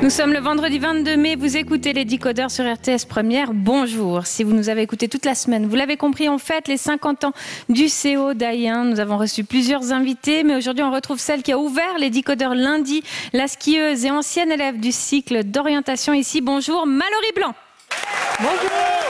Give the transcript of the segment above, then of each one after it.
Nous sommes le vendredi 22 mai, vous écoutez les Décodeurs sur RTS Première. Bonjour, si vous nous avez écoutés toute la semaine, vous l'avez compris, on fête les 50 ans du CO d'Ayen. Nous avons reçu plusieurs invités, mais aujourd'hui on retrouve celle qui a ouvert les Décodeurs lundi, la skieuse et ancienne élève du cycle d'orientation ici. Bonjour, Mallory Blanc. Bonjour.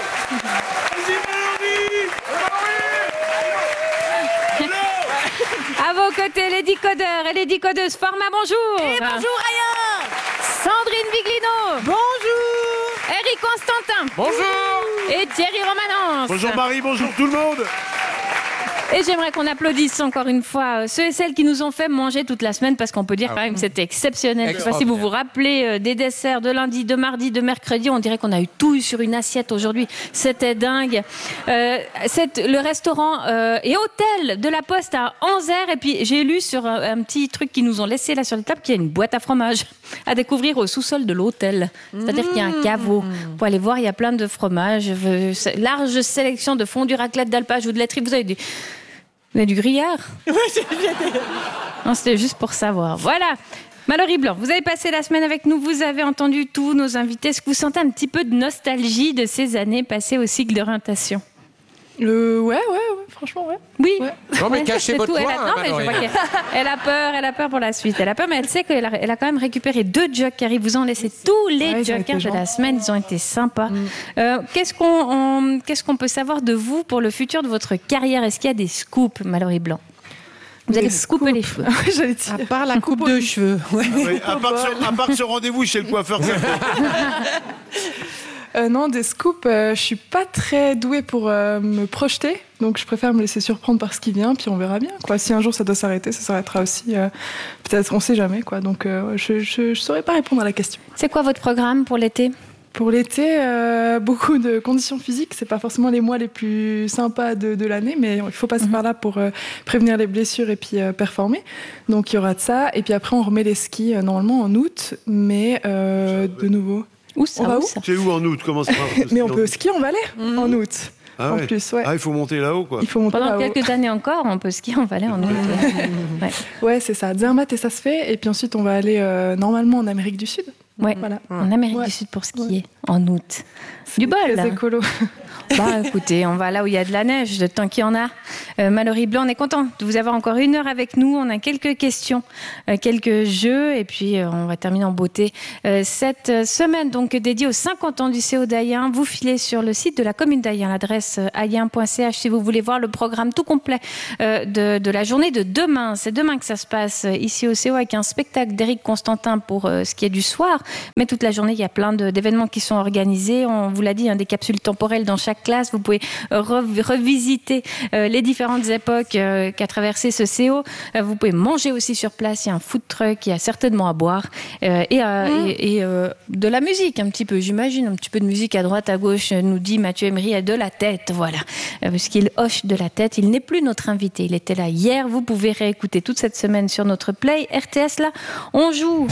À vos côtés, les décodeurs et les décodeuses. Format, bonjour. Et bonjour, Aya. Sandrine Viglino. Bonjour. Eric Constantin. Bonjour. Et Thierry Romanence. Bonjour Marie, bonjour tout le monde. Et j'aimerais qu'on applaudisse encore une fois ceux et celles qui nous ont fait manger toute la semaine, parce qu'on peut dire quand même que c'était exceptionnel. Je ne sais pas si vous vous rappelez des desserts de lundi, de mardi, de mercredi. On dirait qu'on a eu tout sur une assiette aujourd'hui. C'était dingue. Le restaurant et hôtel de la Poste à Anzère. Et puis j'ai lu sur un petit truc qu'ils nous ont laissé là sur la table qu'il y a une boîte à fromage à découvrir au sous-sol de l'hôtel. C'est-à-dire qu'il y a un caveau. Pour aller voir, il y a plein de fromages. Large sélection de fondue, raclette, d'alpage ou de laiterie. Vous avez du gruyère? Oui, Non, c'était juste pour savoir. Voilà. Mallory Blanc, vous avez passé la semaine avec nous, vous avez entendu tous nos invités. Est-ce que vous sentez un petit peu de nostalgie de ces années passées au cycle d'orientation? Ouais, franchement, ouais. Oui. Ouais. Non mais cachez c'est votre tout. voix. Non, mais je vois qu'elle a peur pour la suite. Elle a peur, mais elle sait qu'elle a quand même récupéré 2 jokers. Ils vous ont laissé tous les jokers de la semaine. Ils ont été sympas. Qu'est-ce qu'on peut savoir de vous pour le futur de votre carrière? Est-ce qu'il y a des scoops, Mallory Blanc? Vous allez se couper les cheveux. J'allais dire. À part la coupe de cheveux. Ouais. Oui, à part ce rendez-vous chez le coiffeur. Non, des scoops, je suis pas très douée pour me projeter, donc je préfère me laisser surprendre par ce qui vient, puis on verra bien, quoi. Si un jour ça doit s'arrêter, ça s'arrêtera aussi. Peut-être, on sait jamais, quoi. Donc je saurais pas répondre à la question. C'est quoi votre programme pour l'été? Pour l'été, beaucoup de conditions physiques. C'est pas forcément les mois les plus sympas de l'année, mais il faut passer par là pour prévenir les blessures et puis performer. Donc il y aura de ça. Et puis après, on remet les skis normalement en août, mais de nouveau. Où ça? On va où C'est où en août? Comment ça marche? Mais on peut skier en Valais en août. Ah en ouais. plus, ouais. Ah, il faut monter là-haut, quoi. Il faut monter Pendant là-haut. quelques années encore, on peut skier en Valais en août. Ouais. Ouais, c'est ça. Zermatt et ça se fait. Et puis ensuite, on va aller normalement en Amérique du Sud. Ouais. Voilà. En Amérique du Sud pour skier en août. Du bol, là. Très écolo. Bah, écoutez, on va là où il y a de la neige, de tant qu'il y en a. Mallory Blanc, on est content de vous avoir encore 1 heure avec nous. On a quelques questions, quelques jeux, et puis on va terminer en beauté. Cette semaine, donc, dédiée aux 50 ans du CO d'Ayen, vous filez sur le site de la commune d'Ayen, l'adresse ayen.ch, si vous voulez voir le programme tout complet de la journée de demain. C'est demain que ça se passe ici au CO, avec un spectacle d'Éric Constantin pour ce qui est du soir. Mais toute la journée, il y a plein d'événements qui sont organisés. On vous l'a dit, des capsules temporelles dans chaque classe. Vous pouvez revisiter les différentes époques qu'a traversé ce CO. Vous pouvez manger aussi sur place. Il y a un food truck, il y a certainement à boire et de la musique un petit peu, j'imagine, un petit peu de musique à droite, à gauche, nous dit Mathieu Emery, à de la tête, voilà, parce qu'il hoche de la tête. Il n'est plus notre invité, il était là hier. Vous pouvez réécouter toute cette semaine sur notre play RTS. Là, on joue.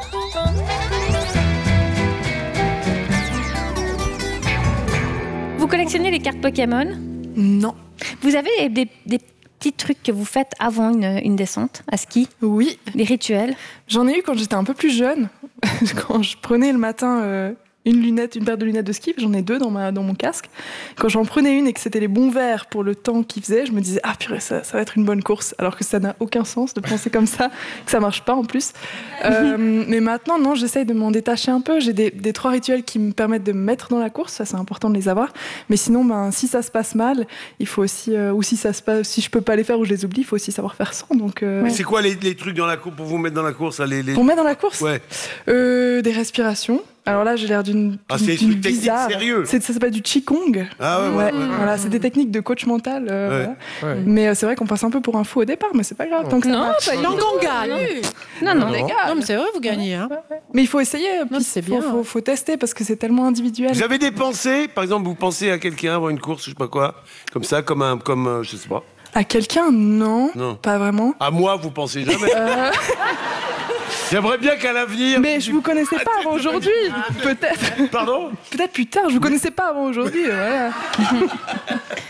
Vous collectionnez les cartes Pokémon? Non. Vous avez des petits trucs que vous faites avant une descente à ski? Oui. Des rituels? J'en ai eu quand j'étais un peu plus jeune. Quand je prenais le matin une paire de lunettes de ski, j'en ai 2 dans mon casque. Quand j'en prenais une et que c'était les bons verres pour le temps qu'il faisait, je me disais ah purée, ça va être une bonne course, alors que ça n'a aucun sens de penser comme ça, que ça marche pas en plus. Mais maintenant non, j'essaye de m'en détacher un peu. J'ai des 3 rituels qui me permettent de me mettre dans la course, ça c'est important de les avoir. Mais sinon si ça se passe mal, il faut aussi ou si je peux pas les faire ou je les oublie, il faut aussi savoir faire sans. Donc Mais c'est quoi les trucs dans la course pour vous mettre dans la course? Pour mettre dans la course? Ouais. Des respirations. Alors là, j'ai l'air d'une c'est des trucs techniques sérieux. Ça s'appelle du Qigong. Ah ouais. Voilà, c'est des techniques de coach mental. Voilà. Ouais. Mais c'est vrai qu'on passe un peu pour un fou au départ, mais c'est pas grave. Tant que ça marche. Donc on gagne. Non, les gars. Non, mais c'est vrai, vous gagnez. Hein. Mais il faut essayer. Non, puis c'est bien. Faut tester parce que c'est tellement individuel. Vous avez des pensées? Par exemple, vous pensez à quelqu'un avant une course, je sais pas quoi, comme ça, comme je sais pas. À quelqu'un, non, pas vraiment. À moi, vous pensez jamais? J'aimerais bien qu'à l'avenir... Mais je vous connaissais pas avant aujourd'hui, peut-être. Pardon? Peut-être plus tard, je vous connaissais pas avant aujourd'hui, voilà.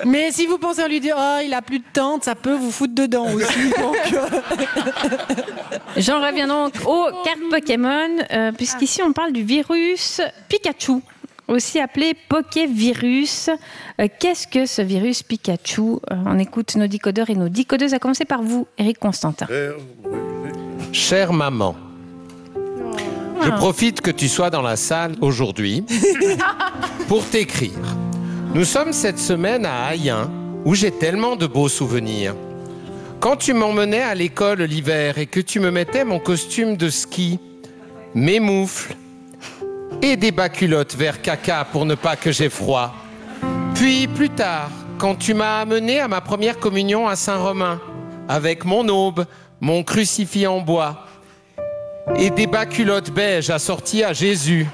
Mais si vous pensez à lui dire, oh, il a plus de tente, ça peut vous foutre dedans aussi. Donc, J'en reviens donc aux cartes Pokémon, puisqu'ici on parle du virus Pikachu, aussi appelé Pokévirus. Qu'est-ce que ce virus Pikachu? On écoute nos décodeurs et nos décodeuses, à commencer par vous, Éric Constantin. Chère maman, je profite que tu sois dans la salle aujourd'hui pour t'écrire. Nous sommes cette semaine à Ayen, où j'ai tellement de beaux souvenirs. Quand tu m'emmenais à l'école l'hiver et que tu me mettais mon costume de ski, mes moufles et des bas culottes vert caca pour ne pas que j'aie froid. Puis plus tard, quand tu m'as amené à ma première communion à Saint-Romain, avec mon aube, mon crucifix en bois et des bas culottes beige assortis à Jésus,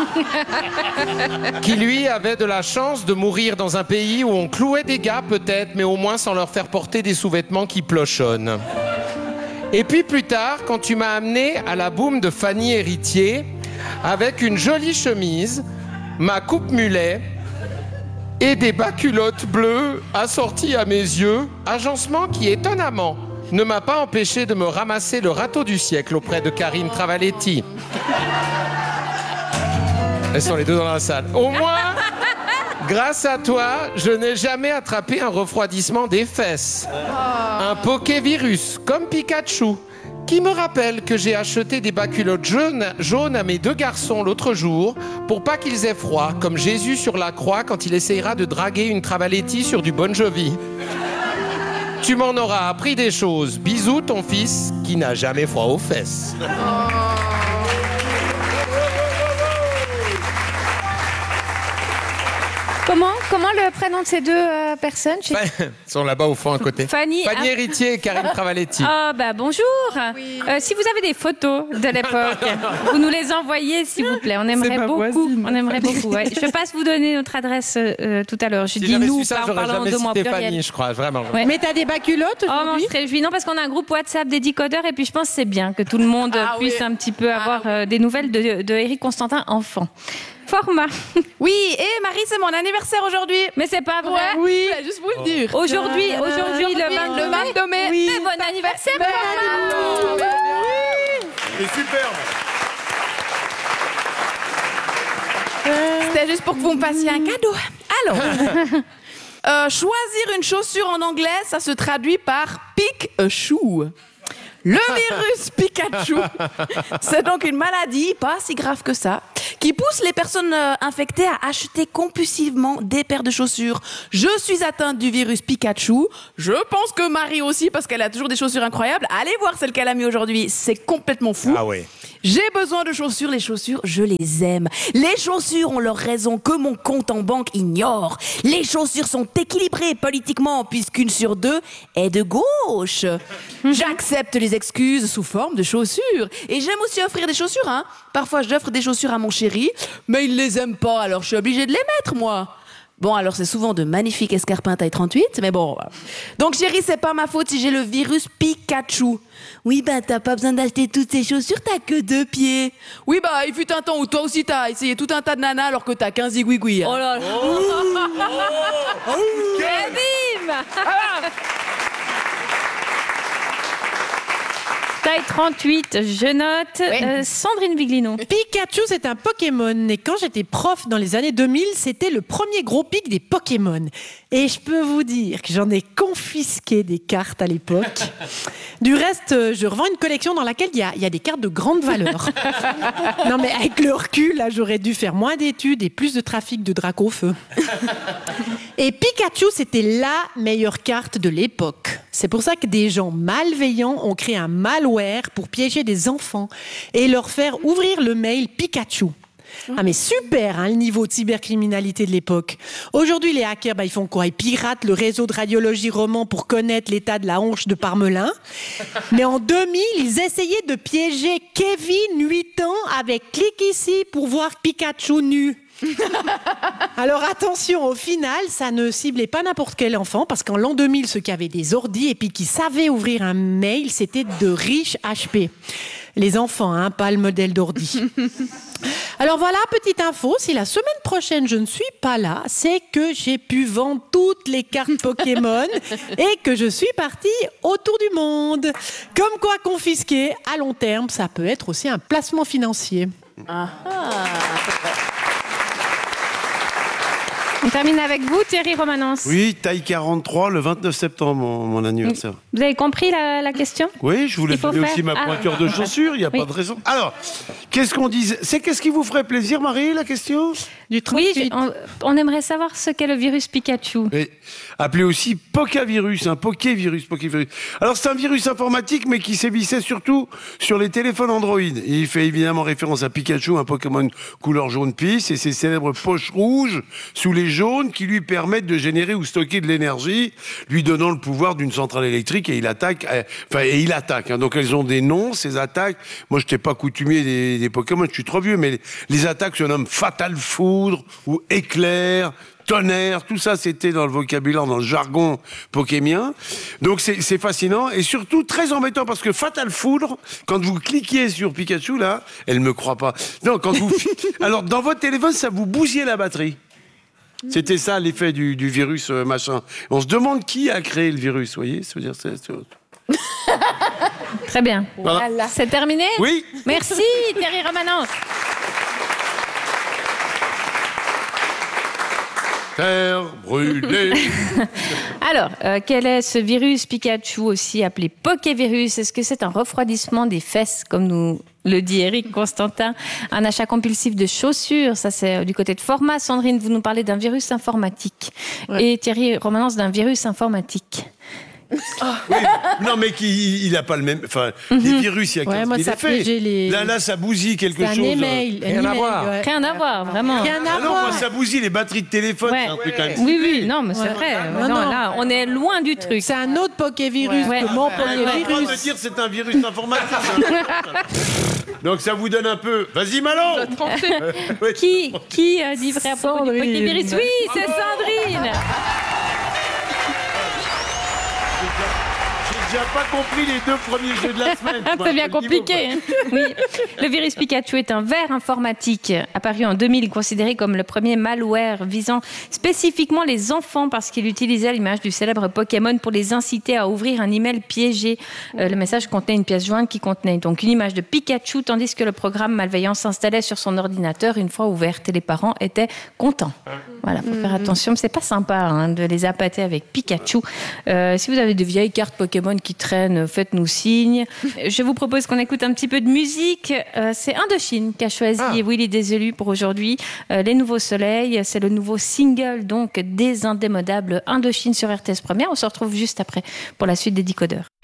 qui lui avait de la chance de mourir dans un pays où on clouait des gars peut-être, mais au moins sans leur faire porter des sous-vêtements qui plochonnent. Et puis plus tard, quand tu m'as amené à la boum de Fanny Héritier, avec une jolie chemise, ma coupe mulet et des bas culottes bleues assortis à mes yeux, agencement qui étonnamment ne m'a pas empêché de me ramasser le râteau du siècle auprès de Karine Travaletti. Elles sont les deux dans la salle. Au moins, grâce à toi, je n'ai jamais attrapé un refroidissement des fesses. Un Pokévirus, comme Pikachu, qui me rappelle que j'ai acheté des bas culottes jaunes à mes 2 garçons l'autre jour pour pas qu'ils aient froid, comme Jésus sur la croix quand il essayera de draguer une Travaletti sur du Bon Jovi. Tu m'en auras appris des choses. Bisous, ton fils, qui n'a jamais froid aux fesses. Comment le prénom de ces deux personnes? Ils sont là-bas au fond à côté. Fanny Héritier et Karine Travaletti. Ah bah bonjour. Si vous avez des photos de l'époque, vous nous les envoyez s'il vous plaît. On aimerait ma beaucoup. voisine. On aimerait beaucoup. Ouais. Je passe vous donner notre adresse tout à l'heure. Je Si dis j'avais nous, su ça, pas en j'aurais parlant jamais de moi cité pluriel. Fanny, je crois, vraiment. Ouais. mais t'as des bas culottes Oh, on aujourd'hui? se réjouit. Non, parce qu'on a un groupe WhatsApp des décodeurs et puis je pense que c'est bien que tout le monde puisse un petit peu avoir des nouvelles de Éric Constantin enfant. Format. Oui, et Marie, c'est mon anniversaire aujourd'hui. Mais c'est pas vrai. Ouais, oui, je voulais juste vous le dire. Aujourd'hui, le 22 mai. Oui. Mais bon anniversaire, Format. C'est superbe. C'était juste pour que vous me passiez un cadeau. Alors, choisir une chaussure en anglais, ça se traduit par pick a shoe. Le virus Pikachu, c'est donc une maladie, pas si grave que ça, qui pousse les personnes infectées à acheter compulsivement des paires de chaussures. Je suis atteinte du virus Pikachu. Je pense que Marie aussi, parce qu'elle a toujours des chaussures incroyables. Allez voir celle qu'elle a mis aujourd'hui, c'est complètement fou. Ah ouais. J'ai besoin de chaussures, les chaussures, je les aime. Les chaussures ont leur raison que mon compte en banque ignore. Les chaussures sont équilibrées politiquement puisqu'une sur 2 est de gauche. J'accepte les excuses sous forme de chaussures. Et j'aime aussi offrir des chaussures, hein. Parfois j'offre des chaussures à mon chéri, mais il les aime pas, alors je suis obligée de les mettre, moi. Bon, alors c'est souvent de magnifiques escarpins taille 38, mais bon. Donc chérie, c'est pas ma faute si j'ai le virus Pikachu. Oui, bah t'as pas besoin d'acheter toutes ces chaussures, t'as que 2 pieds. Oui, bah il fut un temps où toi aussi t'as essayé tout un tas de nanas alors que t'as 15 zigouigouis. Oh là là. Et bim. Taille 38, je note. Sandrine Viglino. Pikachu, c'est un Pokémon. Et quand j'étais prof dans les années 2000, c'était le premier gros pic des Pokémon. Et je peux vous dire que j'en ai confisqué des cartes à l'époque. Du reste, je revends une collection dans laquelle il y a des cartes de grande valeur. Non, mais avec le recul, là, j'aurais dû faire moins d'études et plus de trafic de drac au feu. Et Pikachu, c'était la meilleure carte de l'époque. C'est pour ça que des gens malveillants ont créé un malware pour piéger des enfants et leur faire ouvrir le mail Pikachu. Ah mais super, hein, le niveau de cybercriminalité de l'époque. Aujourd'hui, les hackers, ils font quoi? Ils piratent le réseau de radiologie roman pour connaître l'état de la hanche de Parmelin. Mais en 2000, ils essayaient de piéger Kevin, 8 ans, avec clique ici pour voir Pikachu nu. Alors attention, au final, ça ne ciblait pas n'importe quel enfant, parce qu'en l'an 2000, ceux qui avaient des ordis et puis qui savaient ouvrir un mail, c'était de riches HP. Les enfants, hein, pas le modèle d'ordi. Alors voilà, petite info, si la semaine prochaine je ne suis pas là, c'est que j'ai pu vendre toutes les cartes Pokémon et que je suis partie autour du monde. Comme quoi confisquer, à long terme, ça peut être aussi un placement financier. On termine avec vous, Thierry Romanens. Oui, taille 43, le 29 septembre, mon anniversaire. Vous avez compris la question ? Oui, je voulais Il faut donner faire- aussi ma pointure de chaussure, il n'y a pas de raison. Alors, qu'est-ce qu'on disait ? Qu'est-ce qui vous ferait plaisir, Marie, la question ? Du 38. Oui, on aimerait savoir ce qu'est le virus Pikachu. Oui. Appelé aussi Pokévirus, un Pokévirus. Alors, c'est un virus informatique, mais qui sévissait surtout sur les téléphones Android. Il fait évidemment référence à Pikachu, un Pokémon couleur jaune pisse, et ses célèbres poches rouges sous les jaunes qui lui permettent de générer ou stocker de l'énergie, lui donnant le pouvoir d'une centrale électrique, et il attaque. Hein. Donc, elles ont des noms, ces attaques. Moi, je n'étais pas coutumier des Pokémon, je suis trop vieux, mais les attaques se nomment Fatal Foudre ou Éclair, Tonnerre, tout ça c'était dans le vocabulaire, dans le jargon pokémien. Donc c'est fascinant et surtout très embêtant parce que Fatal Foudre, quand vous cliquiez sur Pikachu là, elle me croit pas. Non, alors dans votre téléphone, ça vous bousillait la batterie. C'était ça l'effet du virus machin. On se demande qui a créé le virus, vous voyez ? Très bien. Voilà. C'est terminé ? Oui. Merci, Thierry Romanens. Terre brûlée. Alors, quel est ce virus Pikachu, aussi appelé Pokévirus ? Est-ce que c'est un refroidissement des fesses, comme nous le dit Eric Constantin ? Un achat compulsif de chaussures, ça c'est du côté de Format. Sandrine, vous nous parlez d'un virus informatique. Ouais. Et Thierry Romanens d'un virus informatique. Oui, non, mais il n'a pas le même. Enfin, les virus, il y a 15 Ouais, moi, 000 ça effets. piégeait les- Là, ça bousille quelque C'est un chose. email. Rien à voir. Ouais. Rien à voir, vraiment. Rien à Ah non, voir. moi, ça bousille les batteries de téléphone. Ouais. C'est un truc quand même. Oui, non, mais c'est Ouais. vrai. Non, Non, non. là, on est loin du truc. C'est un autre Pokévirus Ouais. que mon On va Pokévirus. me dire c'est un virus informatique. Donc ça vous donne un peu. Vas-y, Malon. Oui. Qui dit vrai à propos du Sandrine. Pokévirus ? Oui, c'est Sandrine. J'ai déjà pas compris les 2 premiers jeux de la semaine. C'est bien compliqué. Hein. Oui. Le virus Pikachu est un ver informatique apparu en 2000, considéré comme le premier malware visant spécifiquement les enfants parce qu'il utilisait l'image du célèbre Pokémon pour les inciter à ouvrir un email piégé. Le message contenait une pièce jointe qui contenait donc une image de Pikachu, tandis que le programme malveillant s'installait sur son ordinateur une fois ouverte et les parents étaient contents. Voilà, faut faire attention, mais c'est pas sympa hein, de les appâter avec Pikachu. Si vous avez de vieilles cartes Pokémon qui traînent, faites-nous signe. Je vous propose qu'on écoute un petit peu de musique. C'est Indochine qui a choisi Willy Déselu pour aujourd'hui. Les Nouveaux Soleils, c'est le nouveau single donc des Indémodables Indochine sur RTS Première. On se retrouve juste après pour la suite des Décodeurs.